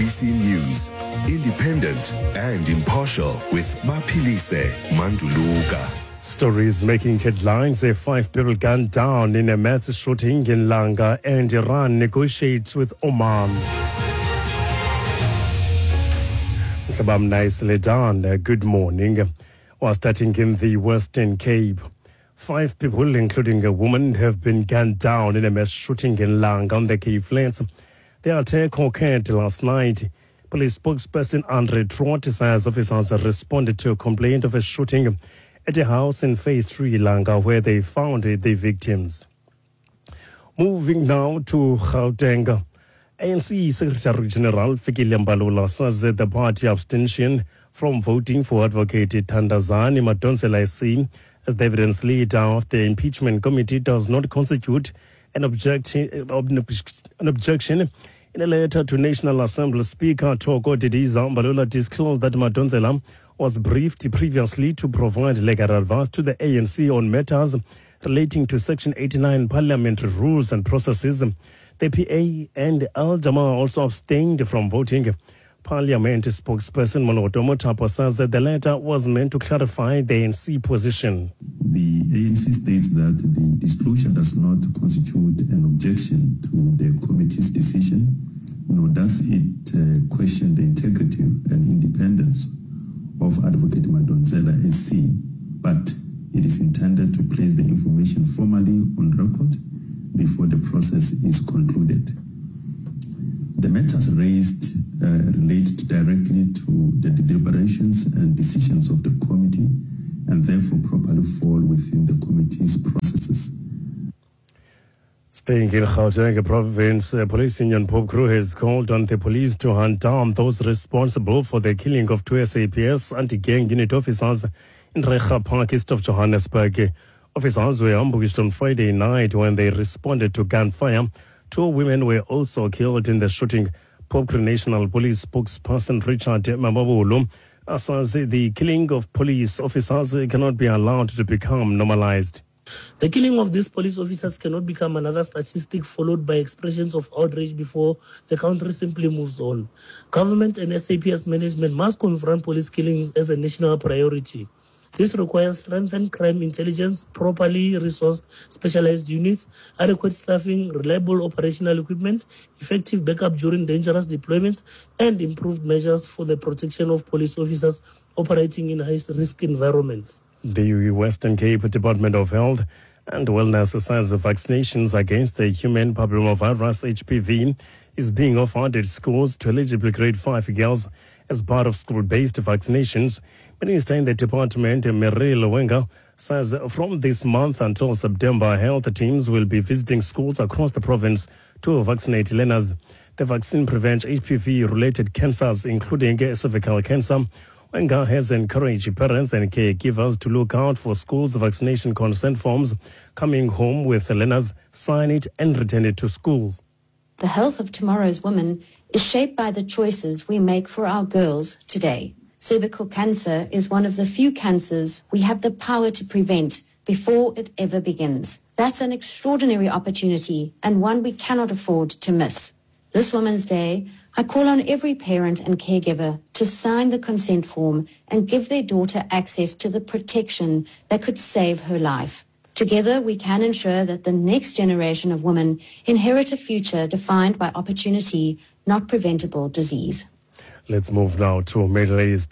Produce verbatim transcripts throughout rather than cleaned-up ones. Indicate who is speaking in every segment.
Speaker 1: C News, independent and impartial with Mapilise Manduluka.
Speaker 2: Stories making headlines. A five people gunned down in a mass shooting in Langa, and Iran negotiates with Oman. Shabam nicely done. Good morning. We're starting in the Western Cape. Five people, including a woman, have been gunned down in a mass shooting in Langa on the Cape Flats. The attack occurred last night. Police spokesperson Andre Trott says officers responded to a complaint of a shooting at a house in Phase three Langa where they found the victims. Moving now to Gauteng. A N C Secretary General Fikile Mbalula says that the party abstention from voting for Advocate Thandazani Madonsela is seen as the evidence laid out of the impeachment committee does not constitute an objection. An objection. In a letter to National Assembly Speaker Thoko Didiza, Mbalula disclosed that Madonsela was briefed previously to provide legal advice to the A N C on matters relating to Section eighty-nine parliamentary rules and processes. The P A and Al Jama also abstained from voting. Parliament spokesperson Moloto Motapa says that the letter was meant to clarify the A N C position.
Speaker 3: The A N C states that the disclosure does not constitute an objection to the committee's decision, nor does it uh, question the integrity and independence of Advocate Madonsela S C, but it is intended to place the information formally on record before the process is concluded. The matters raised uh, relate directly to the deliberations and decisions of the committee and therefore properly fall within the committee's processes.
Speaker 2: Staying in Gauteng province, uh, police union Pope Crew has called on the police to hunt down those responsible for the killing of two S A P S anti-gang unit officers in Recha Park, east of Johannesburg. Officers were ambushed on Friday night when they responded to gunfire. Two women were also killed in the shooting. Pope Crew National Police spokesperson Richard Mababulu says the killing of police officers cannot be allowed to become normalized.
Speaker 4: The killing of these police officers cannot become another statistic followed by expressions of outrage before the country simply moves on. Government and S A P S management must confront police killings as a national priority. This requires strengthened crime intelligence, properly resourced specialized units, adequate staffing, reliable operational equipment, effective backup during dangerous deployments, and improved measures for the protection of police officers operating in high-risk environments.
Speaker 2: The Western Cape Department of Health and Wellness says vaccinations against the human papillomavirus H P V is being offered at schools to eligible grade five girls as part of school-based vaccinations. Minister in the department, Merrill Wenger, says from this month until September, health teams will be visiting schools across the province to vaccinate learners. The vaccine prevents H P V-related cancers, including cervical cancer. Wenger has encouraged parents and caregivers to look out for schools' vaccination consent forms coming home with learners, sign it and return it to school.
Speaker 5: The health of tomorrow's women is shaped by the choices we make for our girls today. Cervical cancer is one of the few cancers we have the power to prevent before it ever begins. That's an extraordinary opportunity and one we cannot afford to miss. This Women's Day, I call on every parent and caregiver to sign the consent form and give their daughter access to the protection that could save her life. Together, we can ensure that the next generation of women inherit a future defined by opportunity, not preventable disease.
Speaker 2: Let's move now to Middle East.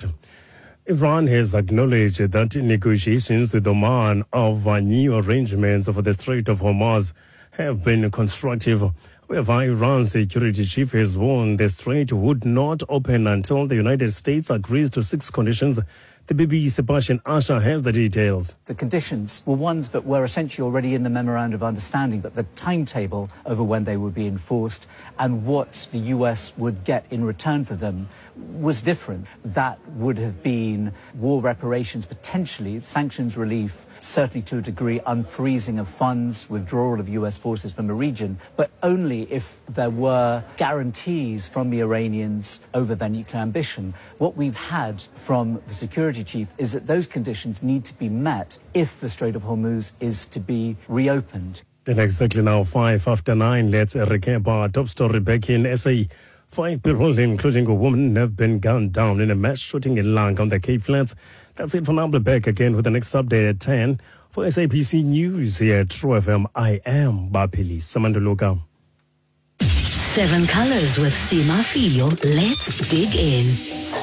Speaker 2: Iran has acknowledged that negotiations with Oman of new arrangements for the Strait of Hormuz have been constructive. However, Iran's security chief has warned the strait would not open until the United States agrees to six conditions. The B B C's Sebastian Asher has the details.
Speaker 6: The conditions were ones that were essentially already in the Memorandum of Understanding, but the timetable over when they would be enforced and what the U S would get in return for them was different. That would have been war reparations, potentially sanctions relief, certainly to a degree unfreezing of funds, withdrawal of U S forces from the region, but only if there were guarantees from the Iranians over their nuclear ambition. What we've had from the security chief is that those conditions need to be met if the Strait of Hormuz is to be reopened.
Speaker 2: Then exactly now, five after nine, let's recap our top story back in S A. Five people, including a woman, have been gunned down in a mass shooting in Langa on the Cape Flats. That's it for now. I'll be back again with the next update at ten. For S A P C News here at True F M, I am Baphelisa Manduluka.
Speaker 7: Seven Colors with Sima Fio. Let's dig in.